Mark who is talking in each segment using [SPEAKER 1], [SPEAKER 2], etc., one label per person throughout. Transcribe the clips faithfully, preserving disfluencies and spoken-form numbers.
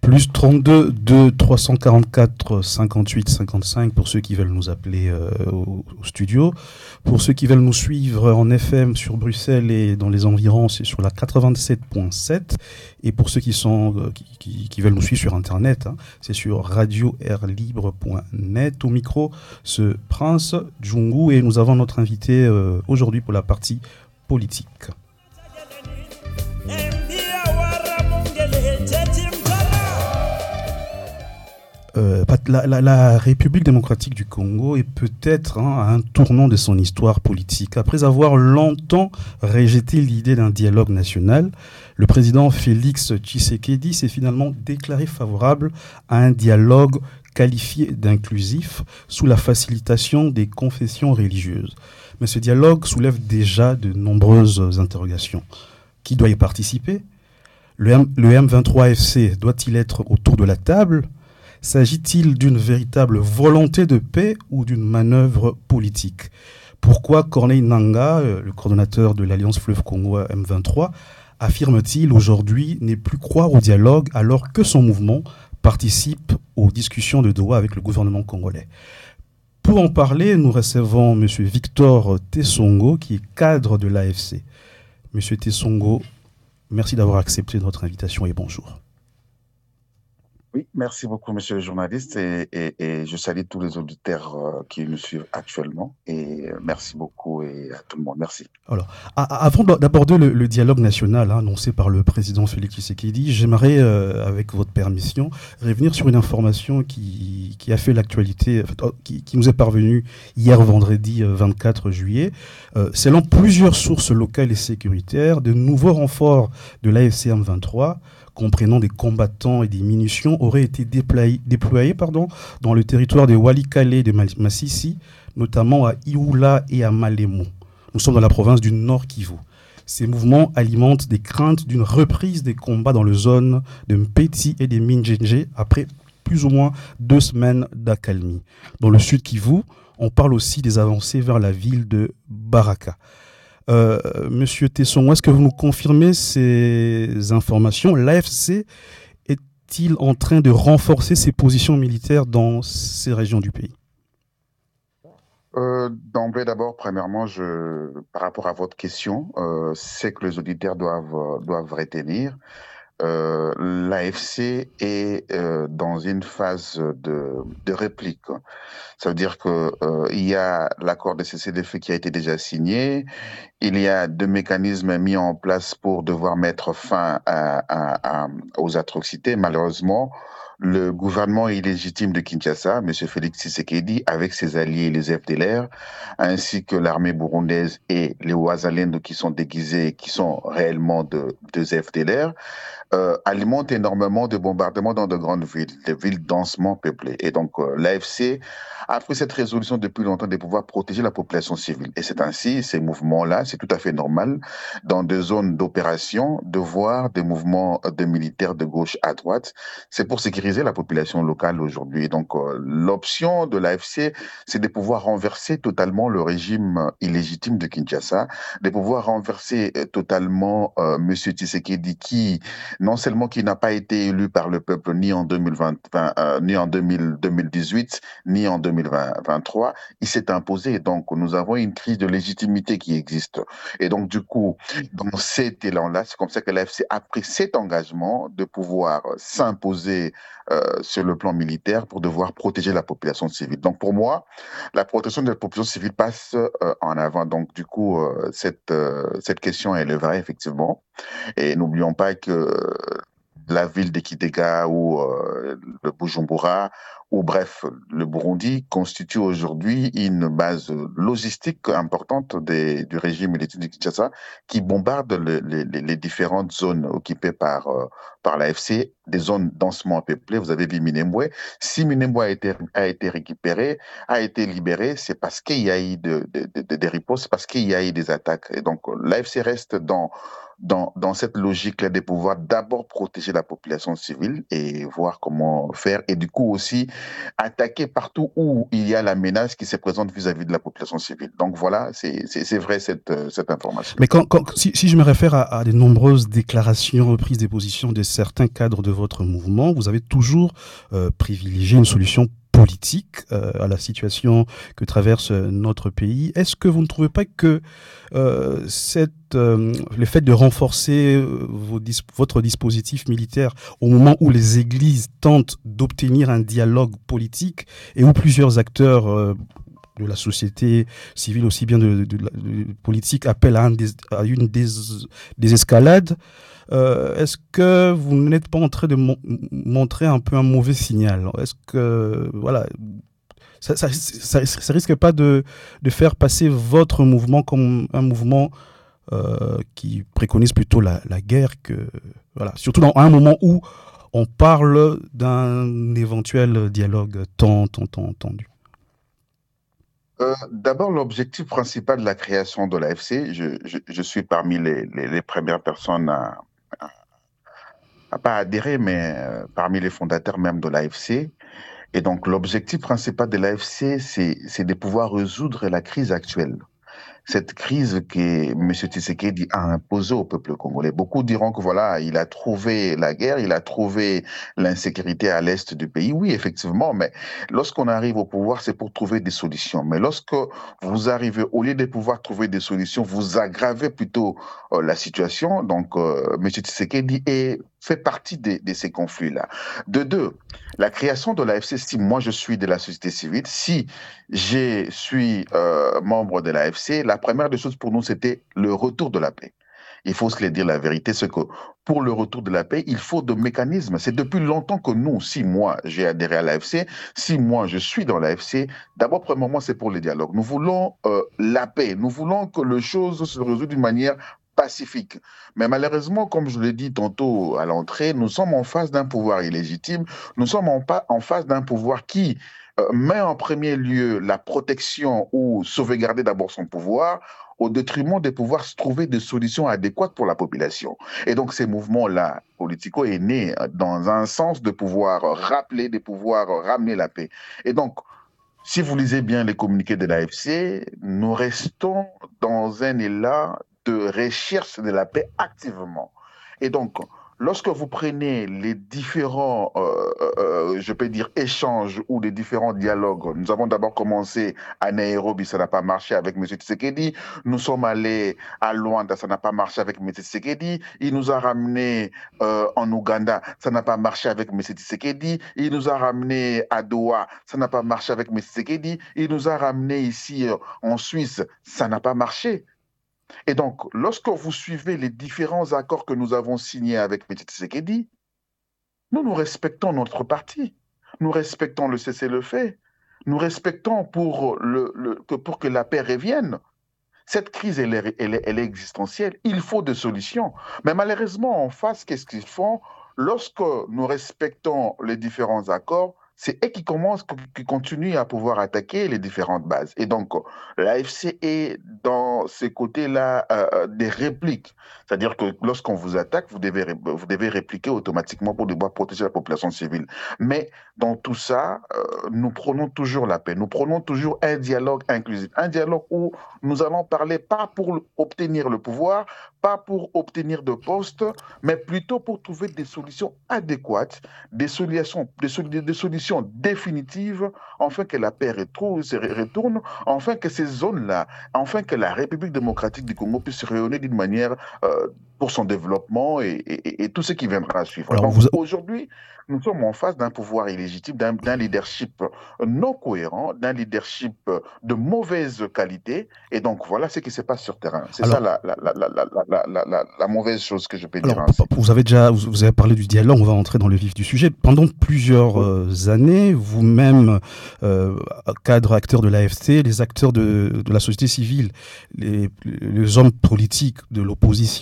[SPEAKER 1] Plus trente-deux, deux, trois cent quarante-quatre, cinquante-huit, cinquante-cinq pour ceux qui veulent nous appeler euh, au, au studio. Pour ceux qui veulent nous suivre en F M sur Bruxelles et dans les environs, c'est sur la quatre-vingt-sept virgule sept. Et pour ceux qui, sont, euh, qui, qui, qui veulent nous suivre sur Internet, hein, c'est sur radio air libre point net. Au micro, ce Prince Djungu. Et nous avons notre invité euh, aujourd'hui pour la partie politique. Euh, la, la, la République démocratique du Congo est peut-être hein, à un tournant de son histoire politique. Après avoir longtemps rejeté l'idée d'un dialogue national, le président Félix Tshisekedi s'est finalement déclaré favorable à un dialogue qualifié d'inclusif sous la facilitation des confessions religieuses. Mais ce dialogue soulève déjà de nombreuses interrogations. Qui doit y participer ? Le, M- le M vingt-trois F C doit-il être autour de la table ? S'agit-il d'une véritable volonté de paix ou d'une manœuvre politique ? Pourquoi Corneille Nangaa, le coordonnateur de l'Alliance Fleuve Congo M vingt-trois, affirme-t-il aujourd'hui ne plus croire au dialogue alors que son mouvement participe aux discussions de Doha avec le gouvernement congolais ? Pour en parler, nous recevons M. Victor Tessongo, qui est cadre de l'A F C. M. Tessongo, merci d'avoir accepté notre invitation et bonjour.
[SPEAKER 2] Oui, merci beaucoup, monsieur le journaliste, et, et, et je salue tous les auditeurs euh, qui nous suivent actuellement, et euh, merci beaucoup et à tout le monde. Merci.
[SPEAKER 1] Alors, a- avant d'aborder le, le dialogue national hein, annoncé par le président Félix Tshisekedi, j'aimerais, euh, avec votre permission, revenir sur une information qui, qui a fait l'actualité, en fait, oh, qui, qui nous est parvenue hier vendredi euh, vingt-quatre juillet. Euh, selon plusieurs sources locales et sécuritaires, de nouveaux renforts de l'A F C M vingt-trois, comprenant des combattants et des munitions, auraient été déployés, déployés pardon, dans le territoire de Walikale et de Massissi, notamment à Ioula et à Malemo. Nous sommes dans la province du Nord Kivu. Ces mouvements alimentent des craintes d'une reprise des combats dans les zones de Mpeti et de Minjenje après plus ou moins deux semaines d'accalmie. Dans le Sud Kivu, on parle aussi des avancées vers la ville de Baraka. Euh, Monsieur Tesson, est-ce que vous nous confirmez ces informations ? L'A F C est-il en train de renforcer ses positions militaires dans ces régions du pays ?
[SPEAKER 2] Euh, d'emblée, d'abord, premièrement, je, par rapport à votre question, euh, c'est que les auditeurs doivent, doivent retenir. Euh, L'A F C est euh, dans une phase de, de réplique. Ça veut dire que euh, il y a l'accord de cessez-le-feu qui a été déjà signé. Il y a deux mécanismes mis en place pour devoir mettre fin à, à, à, aux atrocités. Malheureusement, le gouvernement illégitime de Kinshasa, M. Félix Tshisekedi, avec ses alliés, les F D L R, ainsi que l'armée burundaise et les Ouazalendo qui sont déguisés, qui sont réellement de, de F D L R, euh, alimente énormément de bombardements dans de grandes villes, des villes densément peuplées. Et donc, euh, l'A F C a pris cette résolution depuis longtemps de pouvoir protéger la population civile. Et c'est ainsi, ces mouvements-là, c'est tout à fait normal, dans des zones d'opération, de voir des mouvements de militaires de gauche à droite. C'est pour sécuriser la population locale aujourd'hui. Et donc, euh, l'option de l'A F C, c'est de pouvoir renverser totalement le régime illégitime de Kinshasa, de pouvoir renverser euh, totalement euh, M. Tshisekedi qui non seulement qui n'a pas été élu par le peuple ni en deux mille vingt, euh, ni en deux mille, deux mille dix-huit, ni en deux mille vingt-trois, il s'est imposé. Donc, nous avons une crise de légitimité qui existe. Et donc, du coup, dans cet élan-là, c'est comme ça que l'A F C a pris cet engagement de pouvoir s'imposer euh, sur le plan militaire pour devoir protéger la population civile. Donc, pour moi, la protection de la population civile passe euh, en avant. Donc, du coup, euh, cette, euh, cette question, elle est vraie, effectivement. Et n'oublions pas que la ville de Kitega ou euh, le Bujumbura, ou bref, le Burundi, constitue aujourd'hui une base logistique importante des, du régime militaire de Kinshasa qui bombarde le, les, les différentes zones occupées par, euh, par l'A F C, des zones densément peuplées. Vous avez vu Minembwe. Si Minembwe a été, a été récupéré, a été libéré, c'est parce qu'il y a eu de, de, de, de, des ripostes, c'est parce qu'il y a eu des attaques. Et donc, l'A F C reste dans dans, dans cette logique-là de pouvoir d'abord protéger la population civile et voir comment faire, et du coup aussi attaquer partout où il y a la menace qui se présente vis-à-vis de la population civile. Donc voilà, c'est, c'est, c'est vrai cette, euh, cette information.
[SPEAKER 1] Mais quand, quand, si, si je me réfère à, à de nombreuses déclarations, reprises des positions de certains cadres de votre mouvement, vous avez toujours euh, privilégié une solution politique euh, à la situation que traverse notre pays. Est-ce que vous ne trouvez pas que euh, cette, euh, le fait de renforcer vos dis- votre dispositif militaire au moment où les églises tentent d'obtenir un dialogue politique et où plusieurs acteurs euh, de la société civile, aussi bien de, de, de, de politique, appellent à, un des, à une des, des escalades, euh, est-ce que vous n'êtes pas en train de mo- montrer un peu un mauvais signal? Est-ce que, voilà, ça, ça, ça, ça risque pas de, de faire passer votre mouvement comme un mouvement euh, qui préconise plutôt la, la guerre que, voilà, surtout dans un moment où on parle d'un éventuel dialogue tant, tant, tant tendu?
[SPEAKER 2] Euh, d'abord, l'objectif principal de la création de l'A F C, je, je, je suis parmi les, les, les premières personnes à, à, à pas adhérer, mais euh, parmi les fondateurs même de l'A F C. Et donc, l'objectif principal de l'A F C, c'est, c'est de pouvoir résoudre la crise actuelle. Cette crise que M. Tshisekedi a imposée au peuple congolais. Beaucoup diront que voilà, il a trouvé la guerre, il a trouvé l'insécurité à l'est du pays. Oui, effectivement, mais lorsqu'on arrive au pouvoir, c'est pour trouver des solutions. Mais lorsque vous arrivez, au lieu de pouvoir trouver des solutions, vous aggravez plutôt euh, la situation. Donc, euh, M. Tshisekedi est fait partie de, de ces conflits-là. De deux, la création de l'A F C, si moi je suis de la société civile, si je suis euh, membre de l'A F C, la première des choses pour nous, c'était le retour de la paix. Il faut se le dire la vérité, c'est que pour le retour de la paix, il faut de mécanismes. C'est depuis longtemps que nous, si moi j'ai adhéré à l'A F C, si moi je suis dans l'A F C, d'abord, premièrement, c'est pour le dialogue. Nous voulons euh, la paix. Nous voulons que les choses se résolvent d'une manière pacifique. Mais malheureusement, comme je l'ai dit tantôt à l'entrée, nous sommes en face d'un pouvoir illégitime. Nous sommes en, pa- en face d'un pouvoir qui euh, met en premier lieu la protection ou sauvegarder d'abord son pouvoir au détriment de pouvoir se trouver des solutions adéquates pour la population. Et donc ces mouvements-là, Politico est né dans un sens de pouvoir rappeler, de pouvoir ramener la paix. Et donc, si vous lisez bien les communiqués de l'A F C, nous restons dans un élan de recherche de la paix activement. Et donc, lorsque vous prenez les différents, euh, euh, je peux dire, échanges ou les différents dialogues, nous avons d'abord commencé à Nairobi, ça n'a pas marché avec M. Tshisekedi. Nous sommes allés à Luanda, ça n'a pas marché avec M. Tshisekedi. Il nous a ramenés euh, en Ouganda, ça n'a pas marché avec M. Tshisekedi. Il nous a ramenés à Doha, ça n'a pas marché avec M. Tshisekedi. Il nous a ramenés ici euh, en Suisse, ça n'a pas marché. Et donc, lorsque vous suivez les différents accords que nous avons signés avec M. Tshisekedi, nous, nous respectons notre parti. Nous respectons le cessez-le-feu. Nous respectons pour, le, le, que, pour que la paix revienne. Cette crise, elle est, elle, est, elle est existentielle. Il faut des solutions. Mais malheureusement, en face, qu'est-ce qu'ils font? Lorsque nous respectons les différents accords, c'est eux qui commencent, qui continuent à pouvoir attaquer les différentes bases. Et donc, l'A F C est dans ces côtés-là euh, des répliques. C'est-à-dire que lorsqu'on vous attaque, vous devez, vous devez répliquer automatiquement pour devoir protéger la population civile. Mais dans tout ça, euh, nous prenons toujours la paix. Nous prenons toujours un dialogue inclusif. Un dialogue où nous allons parler pas pour obtenir le pouvoir, pas pour obtenir de postes, mais plutôt pour trouver des solutions adéquates, des solutions, des, sol- des solutions définitives, afin que la paix retrouve, se retourne, afin que ces zones-là, afin que la République démocratique du Congo puisse se rayonner d'une manière euh, pour son développement et, et- et tout ce qui viendra à suivre.
[SPEAKER 1] Alors,
[SPEAKER 2] Donc
[SPEAKER 1] vous,
[SPEAKER 2] aujourd'hui, nous sommes en face d'un pouvoir illégitime, d'un d'un leadership non cohérent, d'un leadership de mauvaise qualité. Et donc, voilà ce qui se passe sur terrain. C'est ça
[SPEAKER 1] alors,
[SPEAKER 2] la, la, la, la, la, la, la, la- la mauvaise chose que je peux dire
[SPEAKER 1] Alors,
[SPEAKER 2] ainsi.
[SPEAKER 1] vous avez déjà, vous vous avez parlé du dialogue, on va entrer dans le vif du sujet. Pendant plusieurs
[SPEAKER 2] Oui.
[SPEAKER 1] euh, années, vous-même, euh, cadre, acteur de l'A F C, les acteurs de, de la société civile, les, les hommes politiques de l'opposition, les différents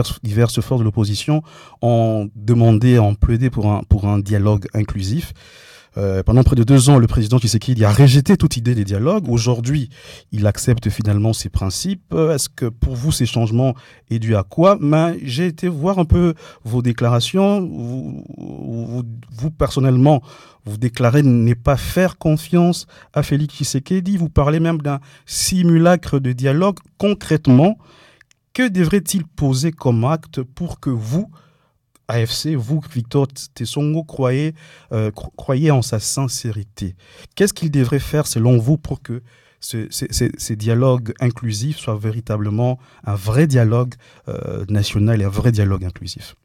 [SPEAKER 1] diverses, diverses forces de l'opposition ont demandé, ont plaidé pour un, pour un dialogue inclusif. Euh, pendant près de deux ans, le président Tshisekedi a rejeté toute idée des dialogues. Aujourd'hui, il accepte finalement ces principes. Est-ce que pour vous, ces changements est dû à quoi? Mais j'ai été voir un peu vos déclarations. Vous, vous, vous, personnellement, vous déclarez ne pas faire confiance à Félix Tshisekedi. Vous parlez même d'un simulacre de dialogue. Concrètement, que devrait-il poser comme acte pour que vous, A F C, vous, Victor Tessongo, croyez, euh, croyez en sa sincérité? Qu'est-ce qu'il devrait faire, selon vous, pour que ce, ce, ce, ces dialogues inclusifs soient véritablement un vrai dialogue euh, national et un vrai dialogue inclusif?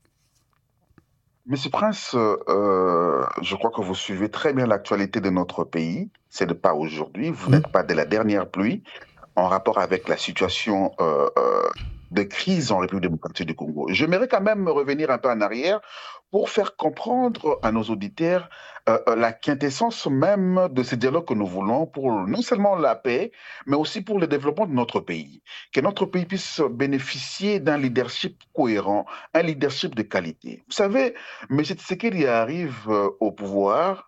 [SPEAKER 2] Monsieur Prince, euh, je crois que vous suivez très bien l'actualité de notre pays. C'est de pas aujourd'hui. Vous
[SPEAKER 1] Mmh.
[SPEAKER 2] n'êtes pas de la dernière pluie en rapport avec la situation euh, euh, de crise en République démocratique du Congo. J'aimerais quand même revenir un peu en arrière pour faire comprendre à nos auditeurs euh, euh, la quintessence même de ce dialogue que nous voulons pour non seulement la paix, mais aussi pour le développement de notre pays. Que notre pays puisse bénéficier d'un leadership cohérent, un leadership de qualité. Vous savez, M. Tshisekedi arrive euh, au pouvoir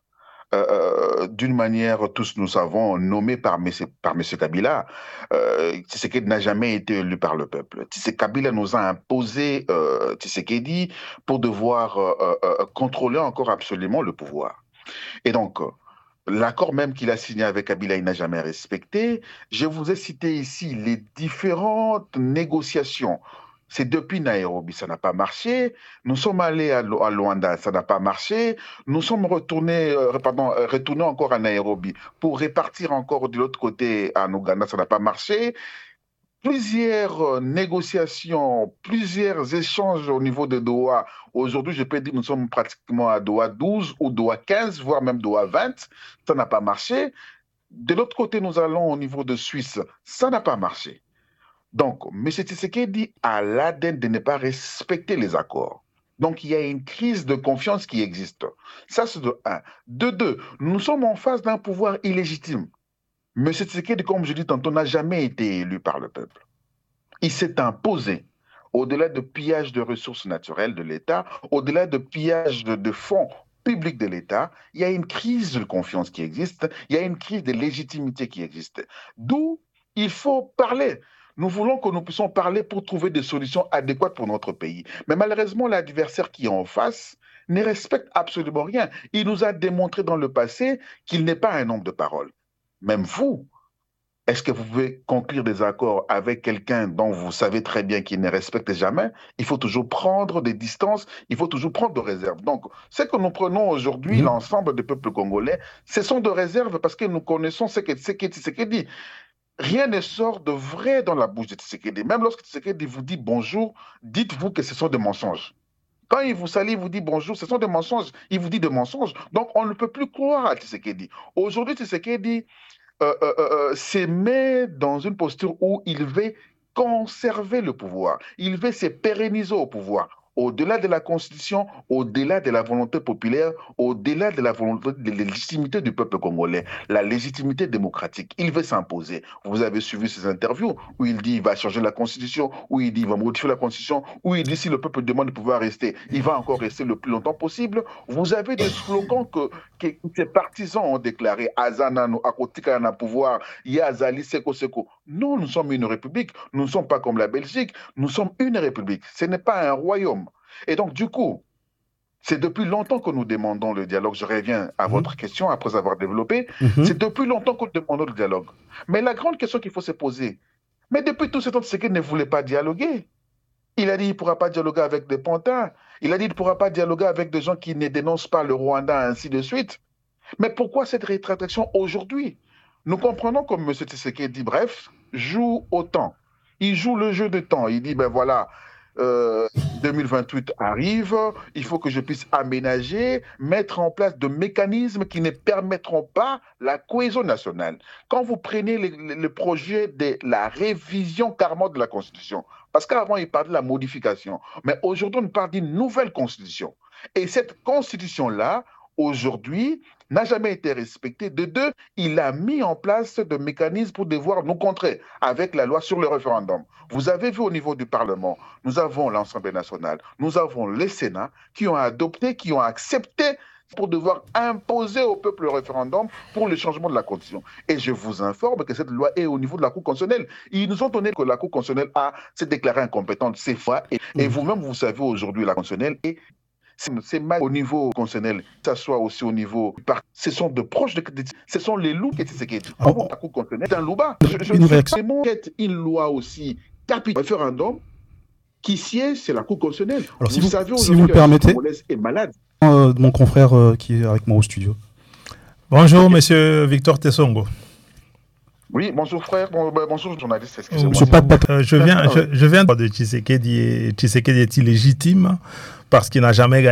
[SPEAKER 2] euh, d'une manière, tous nous savons, nommé par M. par Monsieur Kabila. Euh, Tshisekedi n'a jamais été élu par le peuple. Tshisekedi Kabila nous a imposé euh, Tshisekedi pour devoir euh, euh, contrôler encore absolument le pouvoir. Et donc, l'accord même qu'il a signé avec Kabila, il n'a jamais respecté. Je vous ai cité ici les différentes négociations. C'est depuis Nairobi, ça n'a pas marché. Nous sommes allés à, Lo- à Luanda, ça n'a pas marché. Nous sommes retournés, euh, pardon, euh, retournés encore à Nairobi pour répartir encore de l'autre côté en Ouganda, ça n'a pas marché. Plusieurs euh, négociations, plusieurs échanges au niveau de Doha. Aujourd'hui, je peux dire que nous sommes pratiquement à Doha douze ou Doha quinze, voire même Doha vingt. Ça n'a pas marché. De l'autre côté, nous allons au niveau de Suisse. Ça n'a pas marché. Donc, M. Tshisekedi a l'A D N de ne pas respecter les accords. Donc, il y a une crise de confiance qui existe. Ça, c'est de un. De deux, nous sommes en face d'un pouvoir illégitime. M. Tshisekedi, comme je dis tantôt, n'a jamais été élu par le peuple. Il s'est imposé. Au-delà de pillage de ressources naturelles de l'État, au-delà de pillage de, de fonds publics de l'État, il y a une crise de confiance qui existe, il y a une crise de légitimité qui existe. D'où il faut parler. Nous voulons que nous puissions parler pour trouver des solutions adéquates pour notre pays. Mais malheureusement, l'adversaire qui est en face ne respecte absolument rien. Il nous a démontré dans le passé qu'il n'est pas un homme de parole. Même vous, est-ce que vous pouvez conclure des accords avec quelqu'un dont vous savez très bien qu'il ne respecte jamais? Il faut toujours prendre des distances, il faut toujours prendre de réserves. Donc, ce que nous prenons aujourd'hui,
[SPEAKER 1] Mmh.
[SPEAKER 2] l'ensemble du peuple congolais, ce sont de réserves parce que nous connaissons ce que ce que Tshisekedi dit. Rien ne sort de vrai dans la bouche de Tshisekedi. Même lorsque Tshisekedi vous dit bonjour, dites-vous que ce sont des mensonges. Quand il vous salue, il vous dit bonjour, ce sont des mensonges. Il vous dit des mensonges. Donc, on ne peut plus croire à Tshisekedi. Aujourd'hui, Tshisekedi euh, euh, euh, se met dans une posture où il veut conserver le pouvoir, il veut se pérenniser au pouvoir. Au-delà de la Constitution, au-delà de la volonté populaire, au-delà de la volonté de la légitimité du peuple congolais, la légitimité démocratique, il veut s'imposer. Vous avez suivi ses interviews où il dit qu'il va changer la Constitution, où il dit qu'il va modifier la Constitution, où il dit si le peuple demande de pouvoir rester, il va encore rester le plus longtemps possible. Vous avez des slogans que que ses partisans ont déclaré Azana nous akotika na pouvoir, Yazali Seko Seko. Non, nous sommes une république, nous ne sommes pas comme la Belgique, nous sommes une république. Ce n'est pas un royaume. Et donc, du coup, c'est depuis longtemps que nous demandons le dialogue. Je reviens à
[SPEAKER 1] Mmh.
[SPEAKER 2] votre question après avoir développé.
[SPEAKER 1] Mmh.
[SPEAKER 2] C'est depuis longtemps que nous demandons le dialogue. Mais la grande question qu'il faut se poser, mais depuis tout ce temps, c'est qu'il ne voulait pas dialoguer. Il a dit qu'il ne pourra pas dialoguer avec des pantins. Il a dit qu'il ne pourra pas dialoguer avec des gens qui ne dénoncent pas le Rwanda, ainsi de suite. Mais pourquoi cette rétractation aujourd'hui? Nous comprenons comme M. Tshisekedi, bref, joue au temps. Il joue le jeu de temps. Il dit, ben voilà, euh, deux mille vingt-huit arrive, il faut que je puisse aménager, mettre en place de mécanismes qui ne permettront pas la cohésion nationale. Quand vous prenez le, le projet de la révision carrément de la Constitution, parce qu'avant il parlait de la modification, mais aujourd'hui on parle d'une nouvelle Constitution. Et cette Constitution-là, aujourd'hui, n'a jamais été respecté. De deux, il a mis en place de mécanismes pour devoir nous contrer avec la loi sur le référendum. Vous avez vu au niveau du Parlement, nous avons l'Assemblée nationale, nous avons le Sénat qui ont adopté, qui ont accepté pour devoir imposer au peuple le référendum pour le changement de la Constitution. Et je vous informe que cette loi est au niveau de la Cour constitutionnelle. Ils nous ont donné que la Cour constitutionnelle a s'est déclarée incompétente ces fois. Et, et vous-même, vous savez aujourd'hui, la constitutionnelle est c'est mal au niveau constitutionnel, que ce soit aussi au niveau du parti. Ce sont de proches de, de ce sont les loups qui étaient dit. La Cour constitutionnelle est un louba. Je, je une réaction. Une loi aussi capitale référendum qui siège, c'est la Cour constitutionnelle.
[SPEAKER 1] Alors,
[SPEAKER 2] vous
[SPEAKER 1] si vous,
[SPEAKER 2] savez
[SPEAKER 1] si vous le permettez,
[SPEAKER 2] est malade.
[SPEAKER 1] Euh, mon confrère euh, qui est avec moi au studio.
[SPEAKER 3] Bonjour, okay. Monsieur Victor Tessongo.
[SPEAKER 2] Oui, bonjour frère, bon, bonjour journaliste, excusez-moi.
[SPEAKER 3] Monsieur Pat, Pat, euh, je, viens, je, je viens de Tshisekedi. Tshisekedi est illégitime parce qu'il n'a jamais gagné.